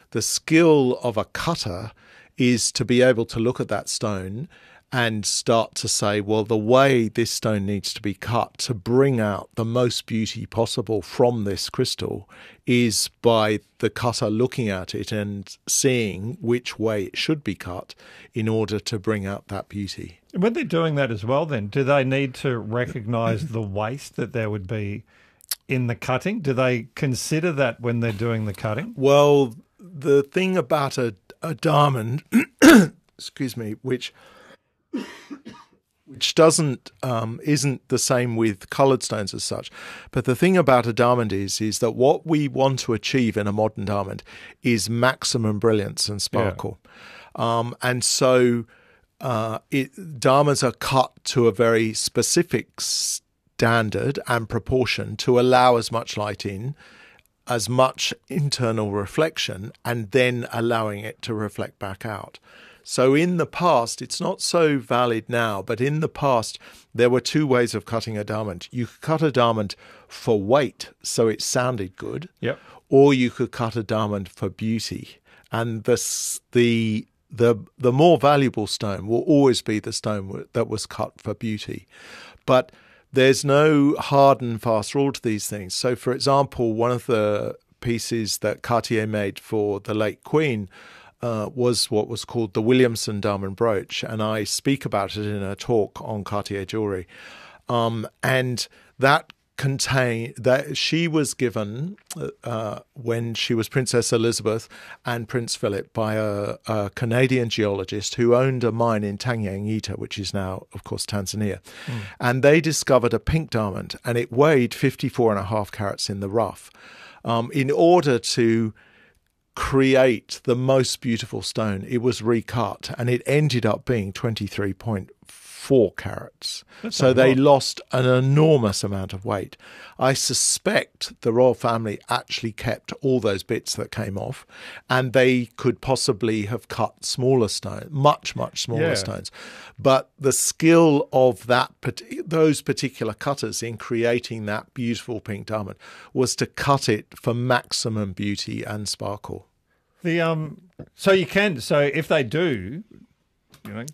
the skill of a cutter is to be able to look at that stone and start to say, well, the way this stone needs to be cut to bring out the most beauty possible from this crystal is by the cutter looking at it and seeing which way it should be cut in order to bring out that beauty. When they're doing that as well, then, do they need to recognise the waste that there would be in the cutting? Do they consider that when they're doing the cutting? Well, the thing about a diamond, excuse me, which doesn't isn't the same with coloured stones as such. But the thing about a diamond is that what we want to achieve in a modern diamond is maximum brilliance and sparkle. Yeah. And so diamonds are cut to a very specific standard and proportion to allow as much light in, as much internal reflection, and then allowing it to reflect back out. So in the past, it's not so valid now, but in the past, there were two ways of cutting a diamond. You could cut a diamond for weight, so it sounded good, or you could cut a diamond for beauty. And the more valuable stone will always be the stone that was cut for beauty. But there's no hard and fast rule to these things. So, for example, one of the pieces that Cartier made for the late Queen was what was called the Williamson diamond brooch, and I speak about it in a talk on Cartier jewelry. And that she was given when she was Princess Elizabeth and Prince Philip by a Canadian geologist who owned a mine in Tanganyika, which is now, of course, Tanzania. And they discovered a pink diamond, and it weighed 54.5 carats in the rough. In order to create the most beautiful stone, it was recut, and it ended up being 23.4 carats. So they lost an enormous amount of weight. I suspect the royal family actually kept all those bits that came off, and they could possibly have cut smaller stones, much smaller stones. But the skill of those particular cutters in creating that beautiful pink diamond was to cut it for maximum beauty and sparkle. So if they do, like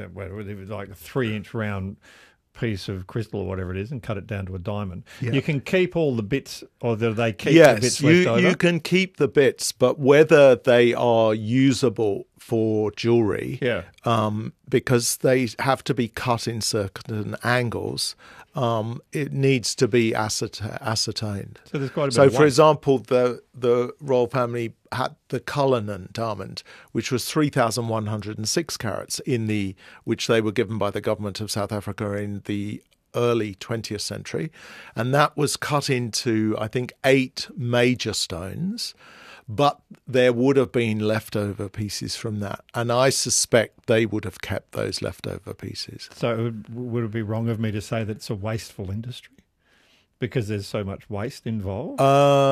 a 3-inch round piece of crystal or whatever it is and cut it down to a diamond, you can keep all the bits, or do they keep the bits left over? You can keep the bits, but whether they are usable for jewellery, because they have to be cut in certain angles, it needs to be ascertained. So there's quite a bit of weight. For example, the royal family had the Cullinan diamond, which was 3,106 carats which they were given by the government of South Africa in the early 20th century, and that was cut into, I think, 8 major stones. But there would have been leftover pieces from that, and I suspect they would have kept those leftover pieces. So would it be wrong of me to say that it's a wasteful industry because there's so much waste involved?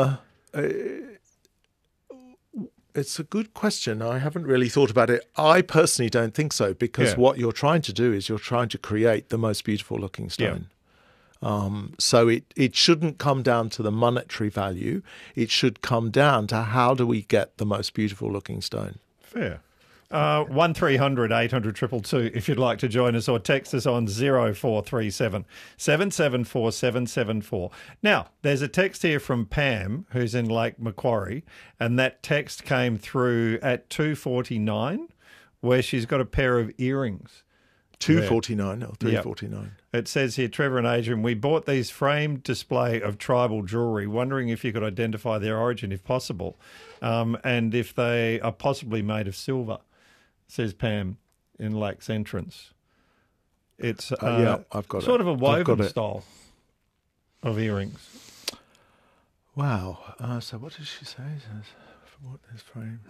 It's a good question. I haven't really thought about it. I personally don't think so, because what you're trying to do is you're trying to create the most beautiful looking stone. So it shouldn't come down to the monetary value. It should come down to how do we get the most beautiful looking stone. Fair. 1300 800 222 if you'd like to join us, or text us on 0437 774 774. Now, there's a text here from Pam, who's in Lake Macquarie, and that text came through at 2:49, where she's got a pair of earrings. 249 or 349. Yep. It says here, Trevor and Adrian, we bought these framed display of tribal jewellery, wondering if you could identify their origin if possible, and if they are possibly made of silver, says Pam in Lake's entrance. It's I've got sort it. of a woven style of earrings. Wow. So what did she say? What is framed?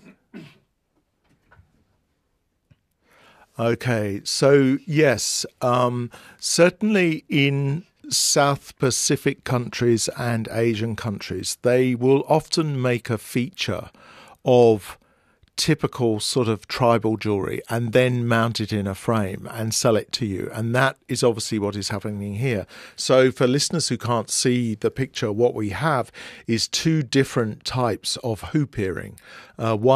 Okay, so yes, certainly in South Pacific countries and Asian countries, they will often make a feature of typical sort of tribal jewelry and then mount it in a frame and sell it to you. And that is obviously what is happening here. So for listeners who can't see the picture, what we have is 2 different types of hoop earring. One